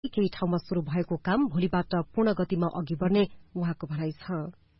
केही ठाउँमा शुरू भएको काम भोलिबाट पूर्ण गतिमा अघि बढ्ने उहाँको भनाइ छ।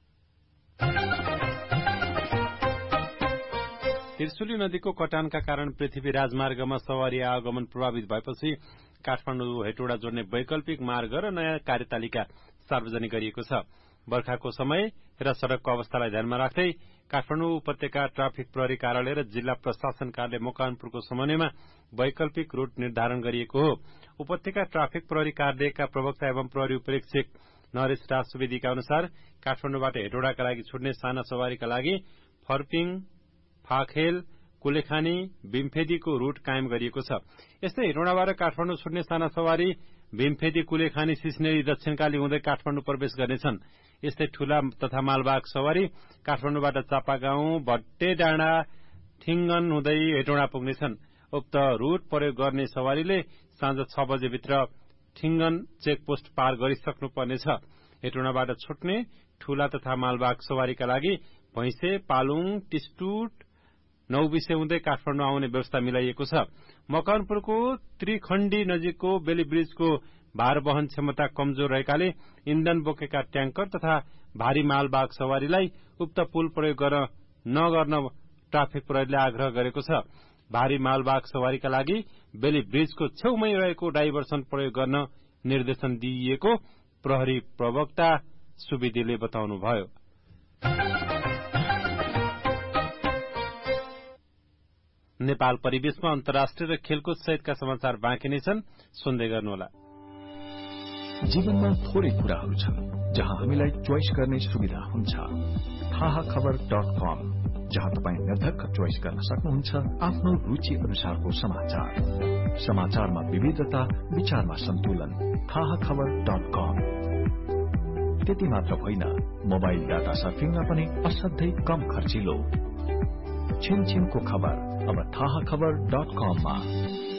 त्रिशुली नदीको कटानका कारण पृथ्वी राजमार्गमा सवारी आवागमन प्रभावित भएपछि काठमाडौँ हेटौडा जोड्ने वैकल्पिक मार्ग र नयाँ कार्यतालिका सार्वजनिक गरिएको छ। बर्खाको समय र सड़कको अवस्थालाई ध्यानमा राख्दै काठमाडौँ उपत्यका ट्राफिक प्रहरी कार्यालय र जिल्ला प्रशासन कार्यालय मकवानपुरको समन्वयमा वैकल्पिक रूट निर्धारण गरिएको हो। उपत्यका ट्राफिक प्रहरी कार्यालयका प्रवक्ता एवं प्रहरी उपरीक्षक नरेश राज सुवेदीका अनुसार काठमाडौँबाट हेटौडाका लागि छुट्ने साना सवारीका लागि फर्पिङ, फाखेल, कुलेखानी, भीमफेदीको रूट कायम गरिएको छ। यस्तै हेटौडाबाट काठमाडौँ छुट्ने साना सवारी भीमफेदी, कुलेखानी, सिस्नेरी, दक्षिणकाली हुँदै काठमाडौँ प्रवेश गर्नेछन्। यस्तै ठूला तथा मालवाहक सवारी काठमाडौँबाट चापागाउँ, भट्टे डाँडा, ठिङ्गन हुँदै हेटौडा पुग्नेछन्। उक्त रूट प्रयोग गर्ने सवारीले साँझ 6 बजेभित्र ठिङ्गन चेकपोस्ट पार गरिसक्नुपर्नेछ। हेटौडाबाट छुट्ने ठूला तथा मालवाहक सवारीका लागि भैंसे, पालुङ, टिस्टुट, नौबिसे हुँदै काठमाडौँ आउने व्यवस्था मिलाइएको छ। मकवानपुरको त्रिखण्डी नजिकको बेली ब्रिजको भार वहन क्षमता कमजोर रहेकाले इन्धन बोकेका ट्याङ्कर तथा भारी मालवाहक सवारीलाई उक्त पुल प्रयोग नगर्न ट्राफिक प्रहरीले आग्रह गरेको छ। भारी मालवाहक सवारीका लागि बेली ब्रिजको छेउमै रहेको डाइभर्सन प्रयोग गर्न निर्देशन दिइएको प्रहरी प्रवक्ता सुवेदीले बताउनुभयो। नेपाल परिवेशमा अन्तर्राष्ट्रिय र खेलकुद सहितका समाचार बाँकी नै छन्, सुन्दै गर्नुहोला। जीवनमा थोरै कुराहरू छन् जहाँ हामीलाई चोइस गर्ने सुविधा हुन्छ। थाहाखबर.com, जहाँ तपाईँ निर्धक्क चोइस गर्न सक्नुहुन्छ आफ्नो रुचि अनुसारको समाचार। समाचारमा विविधता, विचारमा सन्तुलन। थाहाखबर.com। त्यति मात्र होइन, मोबाइल डाटा सर्फिङमा पनि असाध्यै कम खर्चिलो। छिनछिनको खबर अब थाहाखबर.com मा।